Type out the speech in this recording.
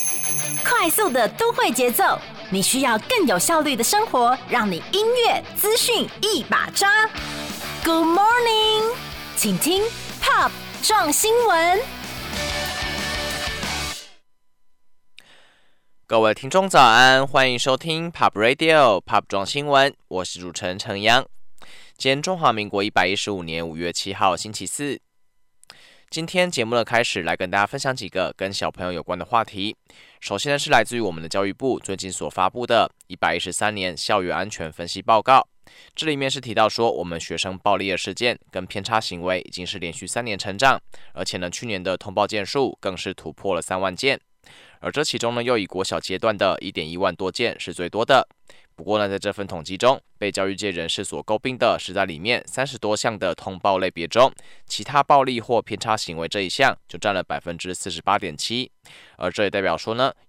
快速的都会节奏，你需要更有效率的生活，让你音乐资讯一把抓。Good morning， 请听 Pop 撞新闻。 各位听众早安，欢迎收听 Pop Radio Pop 撞新闻，我是主持人程阳。今天中华民国115年5月7号星期四。今天节目的开始，来跟大家分享几个跟小朋友有关的话题。首先呢，是来自于我们的教育部最近所发布的113年校园安全分析报告。这里面是提到说，我们学生暴力的事件跟偏差行为已经是连续3年成长，而且呢，去年的通报件数更是突破了3万件。而这其中呢，又以国小阶段的1.1万多件是最多的。不过呢，在这份统计中，被教育界人士所诟病的是在里面30多项的通报类别中，其他暴力或偏差行为这一项就占了 48.7%。而这也代表说呢，